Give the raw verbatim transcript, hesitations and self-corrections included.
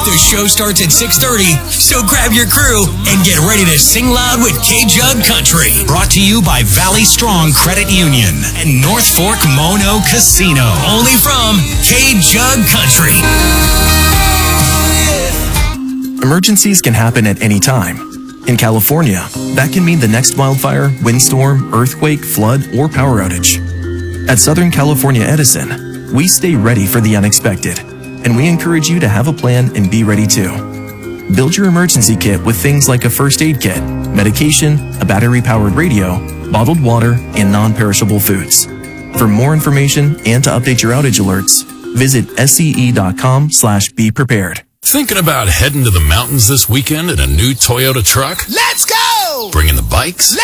The show starts at six thirty, so grab your crew and get ready to sing loud with K-Jug Country. Brought to you by Valley Strong Credit Union and North Fork Mono Casino. Only from K-Jug Country. Emergencies can happen at any time. In California, that can mean the next wildfire, windstorm, earthquake, flood, or power outage. At Southern California Edison, we stay ready for the unexpected, and we encourage you to have a plan and be ready too. Build your emergency kit with things like a first aid kit, medication, a battery-powered radio, bottled water, and non-perishable foods. For more information and to update your outage alerts, visit scE.com slash be prepared. Thinking about heading to the mountains this weekend in a new Toyota truck? Let's go! Bringing the bikes?